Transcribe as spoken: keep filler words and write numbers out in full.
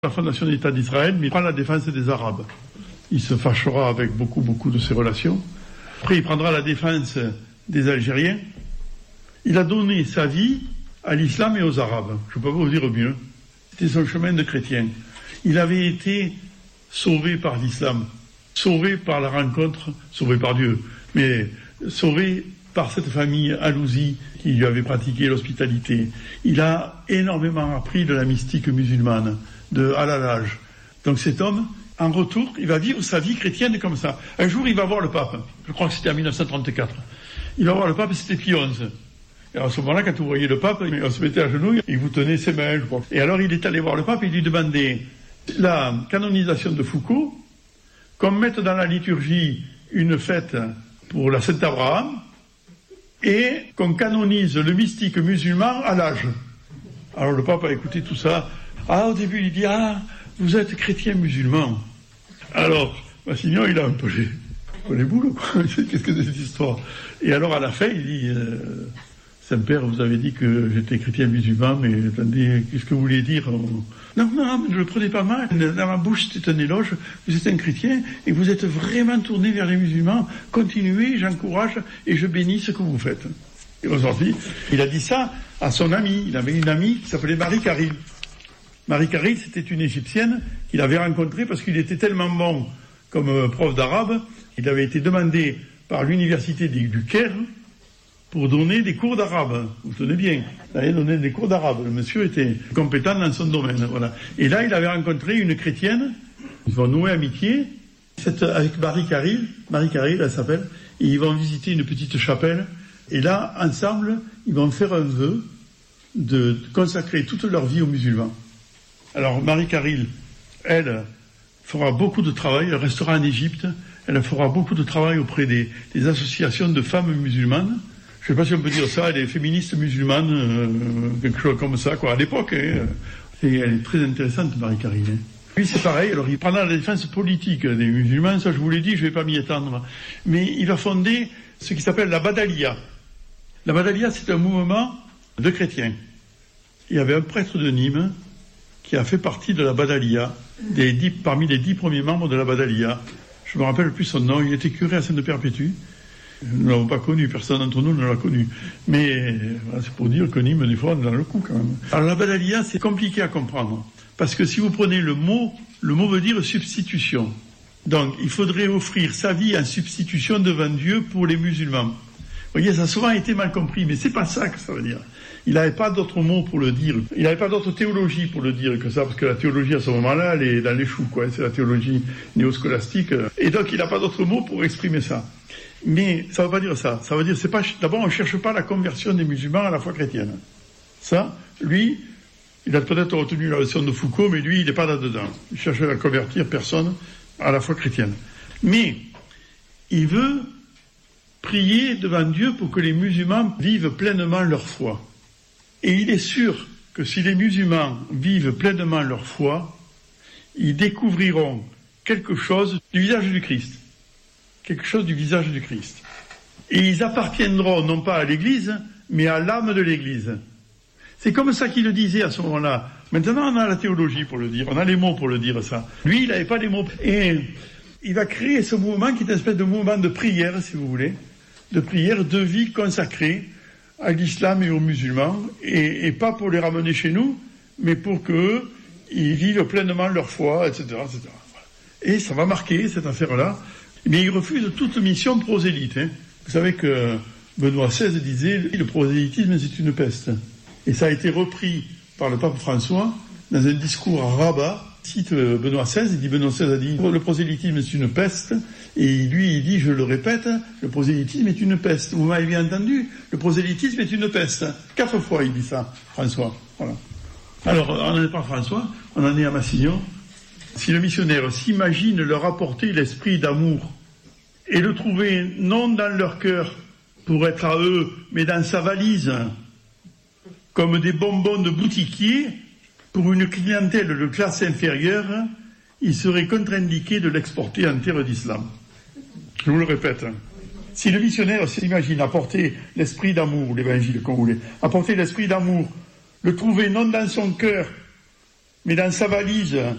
La fondation de l'État d'Israël, mais il prend la défense des Arabes. Il se fâchera avec beaucoup, beaucoup de ses relations. Après, il prendra la défense des Algériens. Il a donné sa vie à l'islam et aux Arabes. Je ne peux pas vous dire mieux. C'était son chemin de chrétien. Il avait été sauvé par l'islam, sauvé par la rencontre, sauvé par Dieu, mais sauvé par cette famille Alouzi qui lui avait pratiqué l'hospitalité. Il a énormément appris de la mystique musulmane, de Al-Hallaj. Donc cet homme, en retour, il va vivre sa vie chrétienne comme ça. Un jour, il va voir le pape. Je crois que c'était en mille neuf cent trente-quatre. Il va voir le pape, c'était Pie onze. Et à ce moment-là, quand vous voyez le pape, on se mettait à genoux, il vous tenait ses mains, je crois. Et alors, il est allé voir le pape et il lui demandait la canonisation de Foucault, qu'on mette dans la liturgie une fête pour la Saint-Abraham, et qu'on canonise le mystique musulman à l'âge. Alors le pape a écouté tout ça. Ah, au début, il dit, ah, vous êtes chrétien musulman. Alors, Massignon, il a un peu les, un peu les boules, quoi. Qu'est-ce que c'est cette histoire? Et alors, à la fin, il dit, euh, Saint-Père, vous avez dit que j'étais chrétien musulman, mais attendez, qu'est-ce que vous voulez dire? Non, non, ne le prenez pas mal. Dans ma bouche, c'est un éloge. Vous êtes un chrétien et vous êtes vraiment tourné vers les musulmans. Continuez, j'encourage et je bénis ce que vous faites. Et aujourd'hui, il a dit ça à son ami. Il avait une amie qui s'appelait Marie Caril. Marie Caril, c'était une Égyptienne qu'il avait rencontrée parce qu'il était tellement bon comme prof d'arabe. Il avait été demandé par l'université du Caire pour donner des cours d'arabe. Vous tenez bien, il avait donné des cours d'arabe. Le monsieur était compétent dans son domaine. Voilà. Et là, il avait rencontré une chrétienne. Ils vont nouer amitié cette, avec Marie Caril. Marie Caril, elle s'appelle. Et ils vont visiter une petite chapelle. Et là, ensemble, ils vont faire un vœu de consacrer toute leur vie aux musulmans. Alors, Marie Caril, elle fera beaucoup de travail. Elle restera en Égypte. Elle fera beaucoup de travail auprès des, des associations de femmes musulmanes. Je ne sais pas si on peut dire ça, elle est féministe musulmane, euh, quelque chose comme ça, quoi, à l'époque. Hein. Et elle est très intéressante, Marie Caril. Hein. Lui, c'est pareil, alors il prendra la défense politique des musulmans, ça je vous l'ai dit, je ne vais pas m'y étendre. Mais il va fonder ce qui s'appelle la Badalia. La Badalia, c'est un mouvement de chrétiens. Il y avait un prêtre de Nîmes qui a fait partie de la Badalia, des dix, parmi les dix premiers membres de la Badalia. Je ne me rappelle plus son nom, il était curé à Sainte-Perpétue. Nous ne l'avons pas connu, personne d'entre nous ne l'a connu. Mais voilà, c'est pour dire que Nîmes, des fois, on est dans le coup quand même. Alors la Badalia, c'est compliqué à comprendre. Parce que si vous prenez le mot, le mot veut dire substitution. Donc il faudrait offrir sa vie en substitution devant Dieu pour les musulmans. Vous voyez, ça a souvent été mal compris, mais c'est pas ça que ça veut dire. Il n'avait pas d'autre mot pour le dire. Il n'avait pas d'autre théologie pour le dire que ça, parce que la théologie à ce moment-là, elle est dans les choux, quoi. C'est la théologie néoscolastique. Et donc il n'a pas d'autre mot pour exprimer ça. Mais ça ne veut pas dire ça. Ça veut dire, c'est pas, d'abord, on ne cherche pas la conversion des musulmans à la foi chrétienne. Ça, lui, il a peut-être retenu la leçon de Foucault, mais lui, il n'est pas là-dedans. Il cherche à convertir personne à la foi chrétienne. Mais, il veut prier devant Dieu pour que les musulmans vivent pleinement leur foi. Et il est sûr que si les musulmans vivent pleinement leur foi, ils découvriront quelque chose du visage du Christ. Quelque chose du visage du Christ. Et ils appartiendront non pas à l'Église, mais à l'âme de l'Église. C'est comme ça qu'il le disait à ce moment-là. Maintenant, on a la théologie pour le dire, on a les mots pour le dire, ça. Lui, il n'avait pas les mots. Et il va créer ce mouvement qui est une espèce de mouvement de prière, si vous voulez, de prière, de vie consacrée à l'islam et aux musulmans, et, et pas pour les ramener chez nous, mais pour qu'eux, ils vivent pleinement leur foi, et cetera, et cetera. Et ça va marquer, cette affaire-là. Mais il refuse toute mission prosélyte. Hein. Vous savez que Benoît seize disait « Le prosélytisme, c'est une peste ». Et ça a été repris par le pape François dans un discours à Rabat. Il cite Benoît seize, il dit Benoît seize a dit « Le prosélytisme, c'est une peste ». Et lui, il dit, je le répète, le prosélytisme est une peste. Vous m'avez bien entendu, le prosélytisme est une peste. Quatre fois, il dit ça, François. Voilà. Alors, on n'en est pas François, on en est à Massignon. Si le missionnaire s'imagine leur apporter l'esprit d'amour et le trouver non dans leur cœur pour être à eux, mais dans sa valise, comme des bonbons de boutiquier, pour une clientèle de classe inférieure, il serait contre-indiqué de l'exporter en terre d'islam. Je vous le répète. Si le missionnaire s'imagine apporter l'esprit d'amour, l'évangile qu'on voulait, apporter l'esprit d'amour, le trouver non dans son cœur, mais dans sa valise,